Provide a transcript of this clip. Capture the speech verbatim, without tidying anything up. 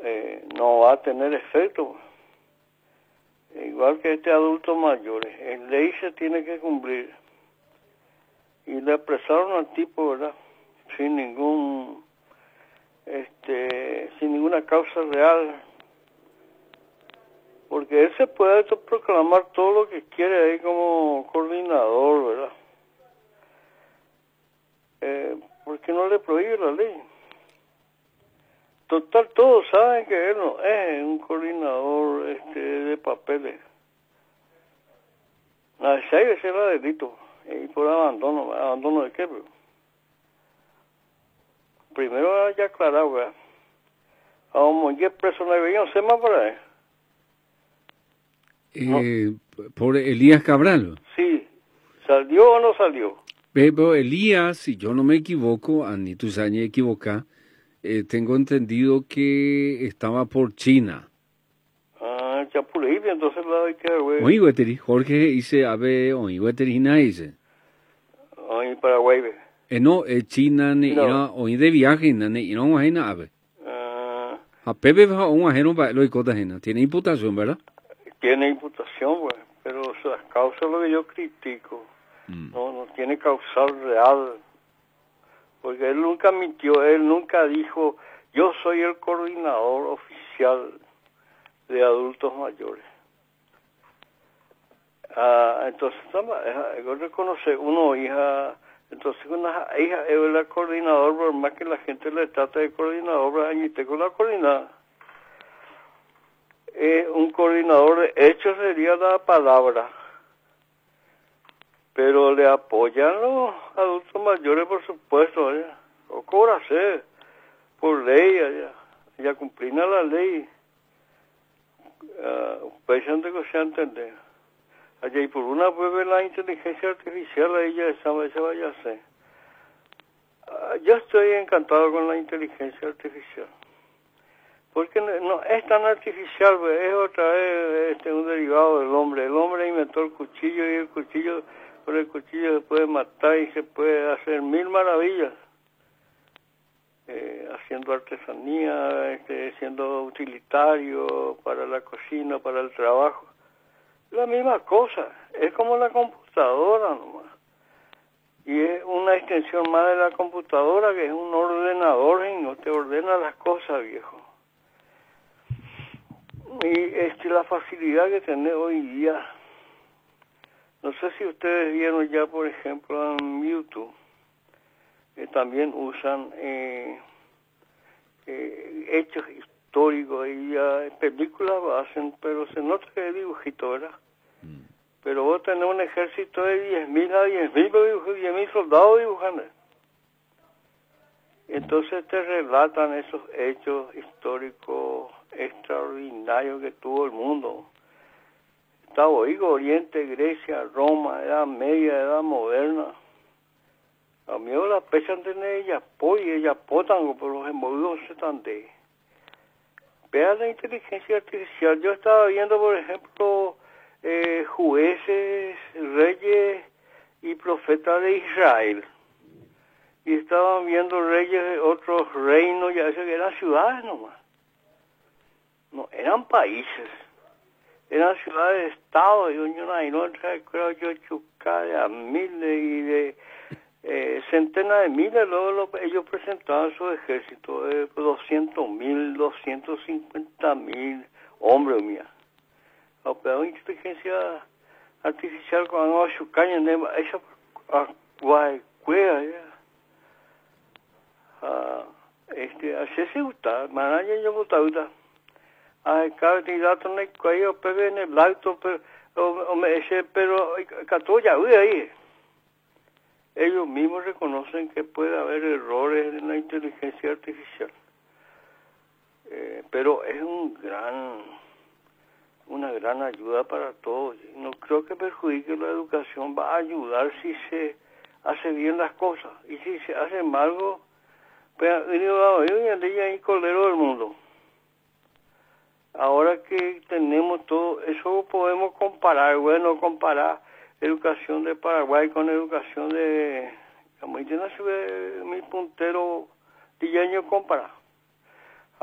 eh, no va a tener efecto. Igual que este adulto mayor, en ley se tiene que cumplir. Y le apresaron al tipo, ¿verdad? Sin ningún, este, sin ninguna causa real. Porque él se puede proclamar todo lo que quiere ahí como coordinador, ¿verdad? Eh, ¿Por qué no le prohíbe la ley? Total, todos saben que él no es un coordinador este, de papeles. La si hay que ser delito. Y por abandono. ¿Abandono de qué, bro? Primero hay que aclarar, ¿verdad? Vamos, ¿qué preso no hay? No sé más para él. Eh, no. Por Elías Cabral. Sí. ¿Salió o no salió? Pero Elías, si yo no me equivoco, Ani Tusaña equivoca, eh, tengo entendido que estaba por China. Ah, Chapulí, entonces la hay que ver. Oí, Gueteri, Jorge dice, ave, oí, Gueteri, dice. Oí, Paraguay, ve. Eh, no, eh, China, ne, no. ira, oí de viaje, ne, ira, un ajena, ave. Ah. A Pepe, un ajeno, lo y cota ajena. Tiene imputación, ¿verdad? Tiene imputación, güey, pero o sea, causa lo que yo critico. Mm. No, no tiene causal real. Porque él nunca mintió, él nunca dijo, yo soy el coordinador oficial de adultos mayores. Ah, entonces, yo reconoce uno, hija, entonces una hija es el coordinador, por más que la gente le trata de coordinador, y tengo la coordinada. Eh, un coordinador de hechos sería la palabra, pero le apoyan los adultos mayores, por supuesto, ¿eh? O cobra ser por ley, allá, ya cumplir la ley, uh, pensando que se entender. Allá y por una vez la inteligencia artificial, ahí ya esa vez se vaya a hacer. Uh, yo estoy encantado con la inteligencia artificial. Porque no, no es tan artificial, es otra vez este, un derivado del hombre. El hombre inventó el cuchillo y el cuchillo, por el cuchillo se puede matar y se puede hacer mil maravillas. Eh, haciendo artesanía, este, siendo utilitario para la cocina, para el trabajo. La misma cosa, es como la computadora nomás. Y es una extensión más de la computadora que es un ordenador y no te ordena las cosas, viejo. Y este, la facilidad que tenés hoy día, no sé si ustedes vieron ya, por ejemplo, en YouTube, que también usan eh, eh, hechos históricos y ya películas lo hacen, pero se nota que es dibujito, ¿verdad? Mm. Pero vos tenés un ejército de diez mil a diez mil soldados dibujando. Entonces te relatan esos hechos históricos extraordinarios que tuvo el mundo. Estaba oigo, Oriente, Grecia, Roma, Edad Media, Edad Moderna. A mí la pesan de ella, pues, y ella potan por los emboldos se tante. Vea la inteligencia artificial. Yo estaba viendo, por ejemplo, eh, jueces, reyes y profetas de Israel. Y estaban viendo reyes de otros reinos, ya eso que eran ciudades nomás. No, eran países. Eran ciudades de estado, y yo no creo yo chucar a miles y de eh, centenas de miles, luego lo, ellos presentaban su ejército de doscientos mil, doscientos cincuenta mil hombres, mía. La peor inteligencia artificial cuando a chucar en esa cueva ya. Ah, este, así se gusta, manaya yo gusta, gusta. Ay, candidato en el cuello, pero en el auto, pero, ese, pero, catoya, uy, ahí. Ellos mismos reconocen que puede haber errores en la inteligencia artificial. Eh, pero es un gran, una gran ayuda para todos. No creo que perjudique la educación, va a ayudar si se hace bien las cosas. Y si se hace mal, pues, hay colero del mundo. Ahora que tenemos todo, eso podemos comparar, bueno, comparar educación de Paraguay con educación de, como dice mi puntero diaño comparar.